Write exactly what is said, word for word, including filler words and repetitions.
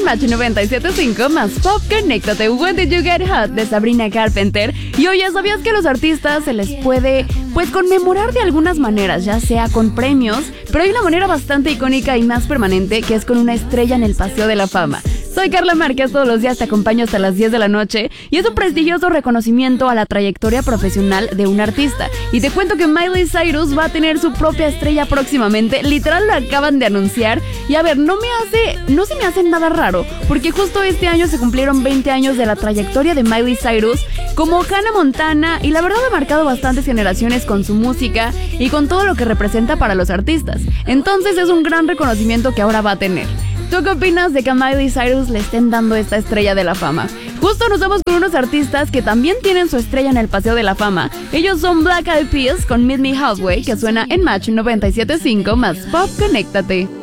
en Match noventa y siete punto cinco más Pop, conéctate. When Did You Get Hot de Sabrina Carpenter. Y oye, ¿sabías que a los artistas se les puede, pues, conmemorar de algunas maneras, ya sea con premios? Pero hay una manera bastante icónica y más permanente, que es con una estrella en el Paseo de la Fama. Soy Carla Márquez, todos los días te acompaño hasta las diez de la noche y es un prestigioso reconocimiento a la trayectoria profesional de un artista. Y te cuento que Miley Cyrus va a tener su propia estrella próximamente, literal lo acaban de anunciar. Y a ver, no me hace, no se me hace nada raro, porque justo este año se cumplieron veinte años de la trayectoria de Miley Cyrus como Hannah Montana y la verdad ha marcado bastantes generaciones con su música y con todo lo que representa para los artistas. Entonces es un gran reconocimiento que ahora va a tener. ¿Tú qué opinas de que a Miley Cyrus le estén dando esta estrella de la fama? Justo nos vamos con unos artistas que también tienen su estrella en el Paseo de la Fama. Ellos son Black Eyed Peas con Meet Me Halfway, que suena en Match noventa y siete punto cinco más Pop, conéctate.